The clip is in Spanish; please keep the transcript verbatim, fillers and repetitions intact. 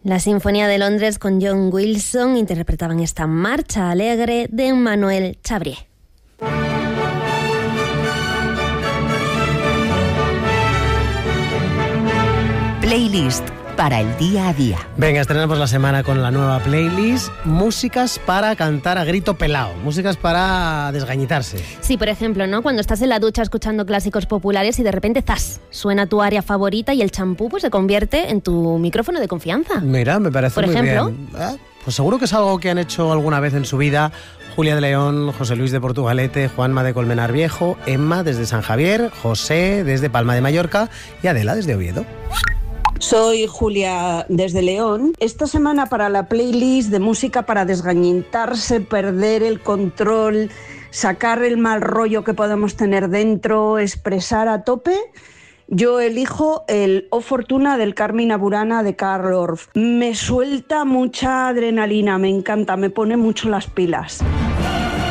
La Sinfonía de Londres con John Wilson interpretaban esta marcha alegre de Emmanuel Chabrier. Playlist para el día a día. Venga, estrenamos la semana con la nueva playlist. Músicas para cantar a grito pelao. Músicas para desgañitarse. Sí, por ejemplo, ¿no? Cuando estás en la ducha escuchando clásicos populares y de repente ¡zas! Suena tu área favorita y el champú pues se convierte en tu micrófono de confianza. Mira, me parece por muy ejemplo, bien. ¿Eh? Pues seguro que es algo que han hecho alguna vez en su vida Julia de León, José Luis de Portugalete, Juanma de Colmenar Viejo, Emma desde San Javier, José desde Palma de Mallorca y Adela desde Oviedo. Soy Julia desde León. Esta semana para la playlist de música para desgañitarse, perder el control, sacar el mal rollo que podemos tener dentro, expresar a tope, yo elijo el O Fortuna del Carmina Burana de Carl Orff. Me suelta mucha adrenalina, me encanta, me pone mucho las pilas.